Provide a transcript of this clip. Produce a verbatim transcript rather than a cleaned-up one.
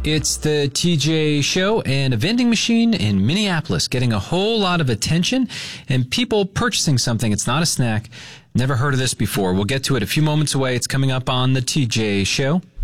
It's the T J Show, and a vending machine in Minneapolis getting a whole lot of attention and people purchasing something. It's not a snack. Never heard of this before. We'll get to it a few moments away. It's coming up on the T J Show.